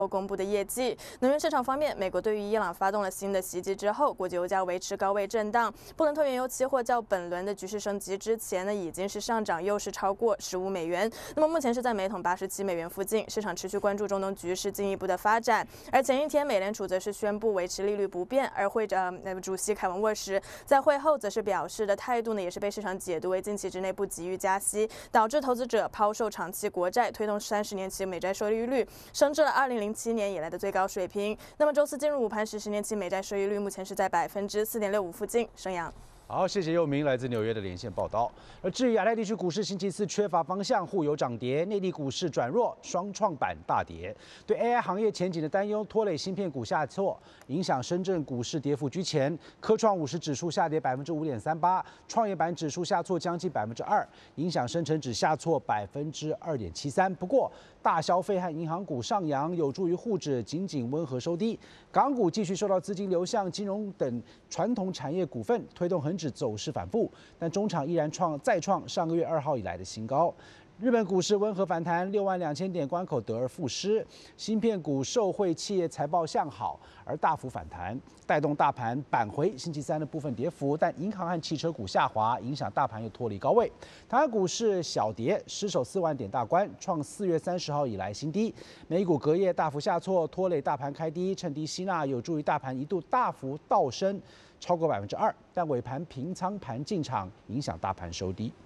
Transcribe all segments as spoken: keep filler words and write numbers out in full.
公布的业绩。能源市场方面，美国对于伊朗发动了新的袭击之后，国际油价维持高位震荡。布伦特原油期货较本轮的局势升级之前呢，已经是上涨，又是超过十五美元。那么目前是在每桶八十七美元附近。市场持续关注中东局势进一步的发展。而前一天，美联储则是宣布维持利率不变，而会呃主席凯文沃什在会后则是表示的态度呢，也是被市场解读为近期之内不急于加息，导致投资者抛售长期国债，推动三十年期美债收益率升至了二零零七年以来的最高水平。那么周四进入午盘时，十年期美债收益率目前是在百分之四点六五附近。升阳。 好，谢谢佑明来自纽约的连线报道。而至于亚太地区股市，星期四缺乏方向，互有涨跌，内地股市转弱，双创板大跌。对 A I 行业前景的担忧拖累芯片股下挫，影响深圳股市跌幅居前。科创五十指数下跌百分之五点三八，创业板指数下挫将近百分之二，影响深成指下挫百分之二点七三。不过，大消费和银行股上扬，有助于沪指紧紧温和收低。港股继续受到资金流向金融等传统产业股份推动恒指走势反复，但中场依然创再创上个月二号以来的新高。日本股市温和反弹，六万两千点关口得而复失。芯片股受惠企业财报向好而大幅反弹，带动大盘扳回星期三的部分跌幅，但银行和汽车股下滑，影响大盘又脱离高位。台湾股市小跌，失守四万点大关，创四月三十号以来新低。美股隔夜大幅下挫，拖累大盘开低，趁低吸纳，有助于大盘一度大幅倒升超过百分之二，但尾盘平仓盘进场，影响大盘收低。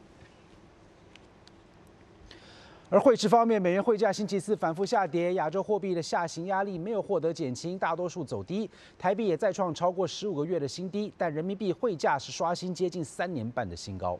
而汇市方面，美元汇价星期四反复下跌，亚洲货币的下行压力没有获得减轻，大多数走低。台币也再创超过十五个月的新低，但人民币汇价是刷新接近三年半的新高。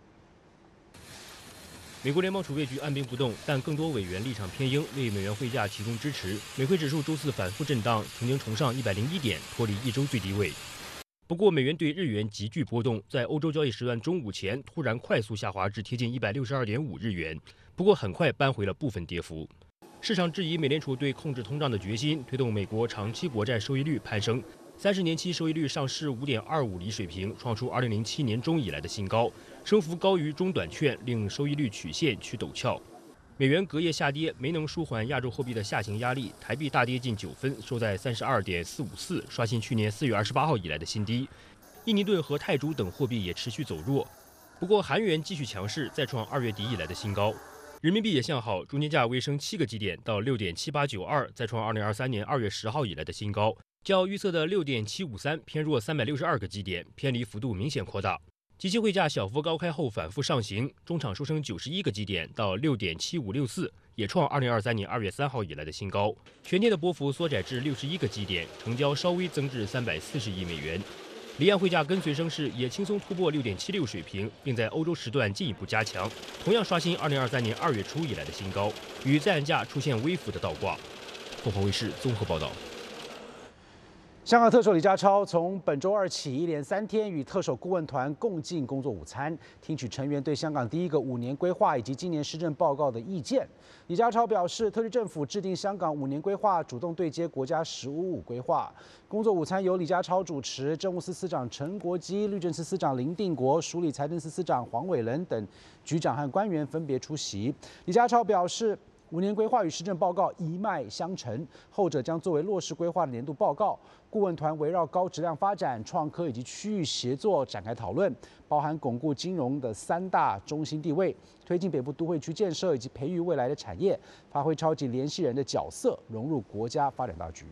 美国联邦储备局按兵不动，但更多委员立场偏鹰，为美元汇价提供支持。美汇指数周四反复震荡，曾经重上一百零一点，脱离一周最低位。不过，美元对日元急剧波动，在欧洲交易时段中午前突然快速下滑至贴近一百六十二点五日元。不过很快扳回了部分跌幅。市场质疑美联储对控制通胀的决心，推动美国长期国债收益率攀升，三十年期收益率上市五点二五厘水平，创出二零零七年中以来的新高，升幅高于中短券，令收益率曲线趋陡峭。美元隔夜下跌，没能舒缓亚洲货币的下行压力，台币大跌近九分，收在三十二点四五四，刷新去年四月二十八号以来的新低。印尼盾和泰铢等货币也持续走弱，不过韩元继续强势，再创二月底以来的新高。人民币也向好，中间价微升七个基点到六点七八九二，再创二零二三年二月十号以来的新高，较预测的六点七五三偏弱三百六十二个基点，偏离幅度明显扩大。即期汇价小幅高开后反复上行，中场收升九十一个基点到六点七五六四，也创二零二三年二月三号以来的新高。全天的波幅缩窄至六十一个基点，成交稍微增至三百四十亿美元。离岸汇价跟随升势，也轻松突破六点七六水平，并在欧洲时段进一步加强，同样刷新二零二三年二月初以来的新高，与在岸价出现微幅的倒挂。凤凰卫视综合报道。 香港特首李家超从本周二起一连三天与特首顾问团共进工作午餐，听取成员对香港第一个五年规划以及今年施政报告的意见。李家超表示，特区政府制定香港五年规划，主动对接国家“十五五”规划。工作午餐由李家超主持，政务司司长陈国基、律政司司长林定国、署理财政司司长黄伟仁等局长和官员分别出席。李家超表示，五年规划与施政报告一脉相承，后者将作为落实规划的年度报告。顾问团围绕高质量发展、创科以及区域协作展开讨论，包含巩固金融的三大中心地位，推进北部都会区建设以及培育未来的产业，发挥超级联系人的角色，融入国家发展大局。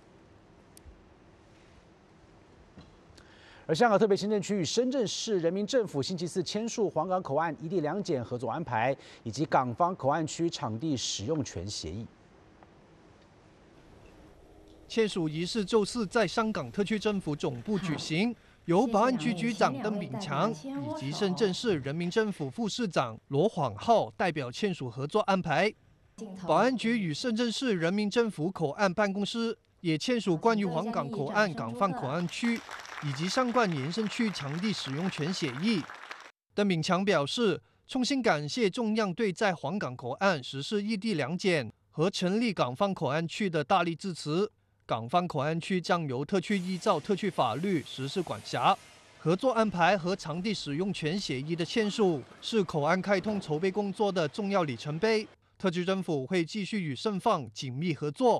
而香港特别行政区与深圳市人民政府星期四签署黄港口岸一地两检合作安排，以及港方口岸区场地使用权协议。 签署仪式周四在香港特区政府总部举行，由保安局局长邓炳强以及深圳市人民政府副市长罗晃浩代表签署合作安排。保安局与深圳市人民政府口岸办公室也签署关于黄港口岸港方口岸区以及相关延伸区场地使用权协议。邓炳强表示，衷心感谢中央对在黄港口岸实施一地两检和成立港方口岸区的大力支持。港方口岸区将由特区依照特区法律实施管辖。合作安排和场地使用权协议的签署是口岸开通筹备工作的重要里程碑。 特区政府会继续与盛放紧密合作，